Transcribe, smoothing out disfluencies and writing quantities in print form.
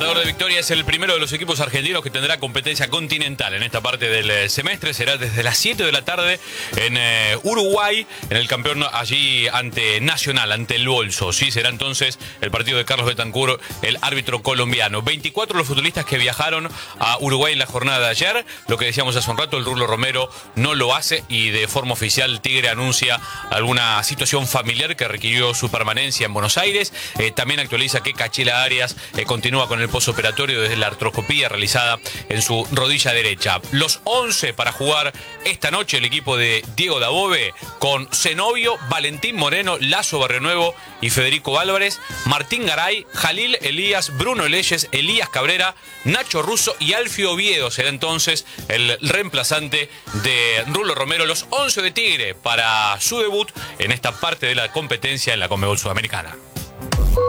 Ganador de Victoria es el primero de los equipos argentinos que tendrá competencia continental en esta parte del semestre. Será desde las 7 de la tarde en Uruguay, en el campeón allí ante Nacional, ante el Bolso. Sí, será entonces el partido de Carlos Betancur, el árbitro colombiano. 24 los futbolistas que viajaron a Uruguay en la jornada de ayer. Lo que decíamos hace un rato, el Rulo Romero no lo hace y de forma oficial Tigre anuncia alguna situación familiar que requirió su permanencia en Buenos Aires. También actualiza que Cachila Arias continúa con el posoperatorio desde la artroscopía realizada en su rodilla derecha. Los 11 para jugar esta noche el equipo de Diego Dabove con Zenobio, Valentín Moreno, Lazo Barrionuevo y Federico Álvarez, Martín Garay, Jalil Elías, Bruno Leyes, Elías Cabrera, Nacho Russo y Alfio Oviedo será entonces el reemplazante de Rulo Romero. Los 11 de Tigre para su debut en esta parte de la competencia en la Conmebol Sudamericana.